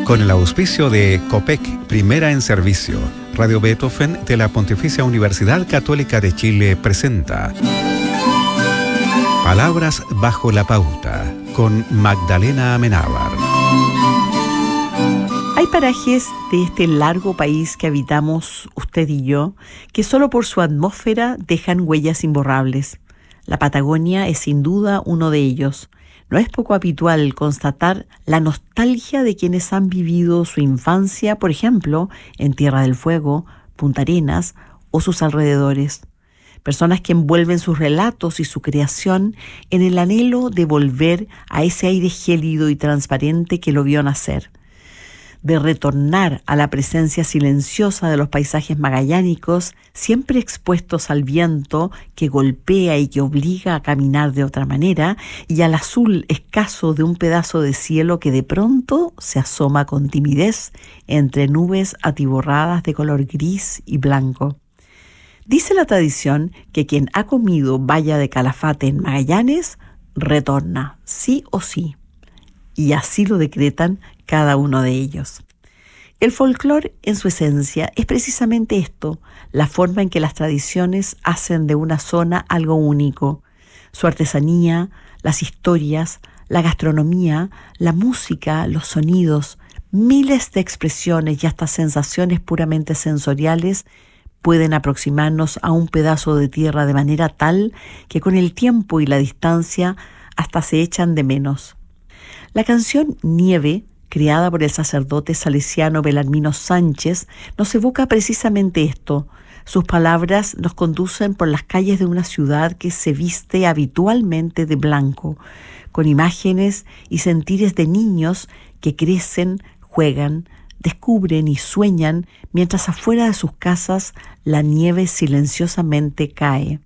Con el auspicio de COPEC, Primera en Servicio, Radio Beethoven de la Pontificia Universidad Católica de Chile presenta Palabras bajo la pauta, con Magdalena Amenábar. Hay parajes de este largo país que habitamos usted y yo, que solo por su atmósfera dejan huellas imborrables. La Patagonia es sin duda uno de ellos. No es poco habitual constatar la nostalgia de quienes han vivido su infancia, por ejemplo, en Tierra del Fuego, Punta Arenas o sus alrededores. Personas que envuelven sus relatos y su creación en el anhelo de volver a ese aire gélido y transparente que lo vio nacer, de retornar a la presencia silenciosa de los paisajes magallánicos, siempre expuestos al viento que golpea y que obliga a caminar de otra manera, y al azul escaso de un pedazo de cielo que de pronto se asoma con timidez entre nubes atiborradas de color gris y blanco. Dice la tradición que quien ha comido baya de Calafate en Magallanes retorna, sí o sí. Y así lo decretan cada uno de ellos. El folclore, en su esencia, es precisamente esto, la forma en que las tradiciones hacen de una zona algo único. Su artesanía, las historias, la gastronomía, la música, los sonidos, miles de expresiones y hasta sensaciones puramente sensoriales pueden aproximarnos a un pedazo de tierra de manera tal que con el tiempo y la distancia hasta se echan de menos. La canción Nieve, creada por el sacerdote salesiano Belarmino Sánchez, nos evoca precisamente esto. Sus palabras nos conducen por las calles de una ciudad que se viste habitualmente de blanco, con imágenes y sentires de niños que crecen, juegan, descubren y sueñan mientras afuera de sus casas la nieve silenciosamente cae.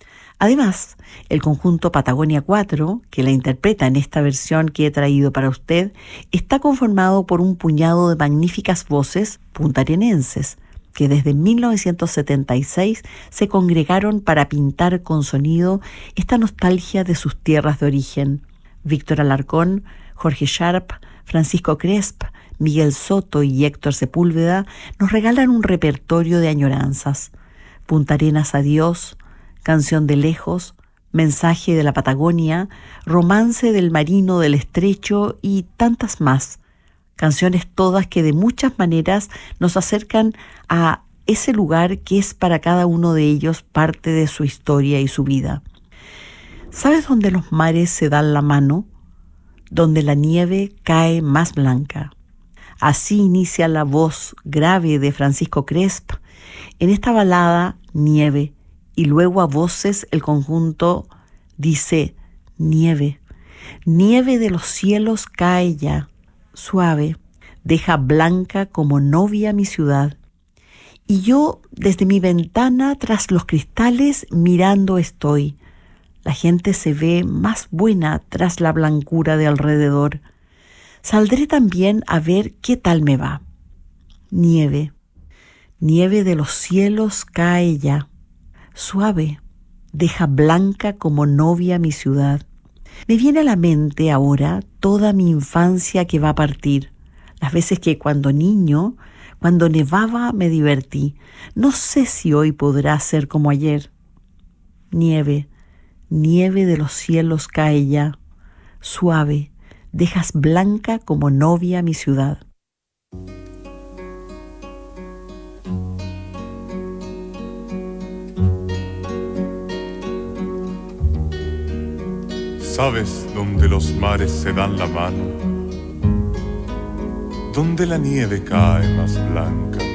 Además, el conjunto Patagonia 4, que la interpreta en esta versión que he traído para usted, está conformado por un puñado de magníficas voces puntarenenses, que desde 1976 se congregaron para pintar con sonido esta nostalgia de sus tierras de origen. Víctor Alarcón, Jorge Sharp, Francisco Cresp, Miguel Soto y Héctor Sepúlveda nos regalan un repertorio de añoranzas. Punta Arenas adiós, Canción de lejos, Mensaje de la Patagonia, Romance del Marino del Estrecho y tantas más. Canciones todas que de muchas maneras nos acercan a ese lugar que es para cada uno de ellos parte de su historia y su vida. ¿Sabes dónde los mares se dan la mano? Donde la nieve cae más blanca. Así inicia la voz grave de Francisco Cresp en esta balada Nieve, y luego a voces el conjunto dice nieve, nieve de los cielos cae ya, suave, deja blanca como novia mi ciudad. Y yo desde mi ventana tras los cristales mirando estoy. La gente se ve más buena tras la blancura de alrededor. Saldré también a ver qué tal me va. Nieve, nieve de los cielos cae ya, suave, deja blanca como novia mi ciudad. Me viene a la mente ahora toda mi infancia que va a partir, las veces que cuando niño, cuando nevaba me divertí. No sé si hoy podrá ser como ayer. Nieve, nieve de los cielos cae ya, suave, dejas blanca como novia mi ciudad. ¿Sabes dónde los mares se dan la mano? Donde la nieve cae más blanca.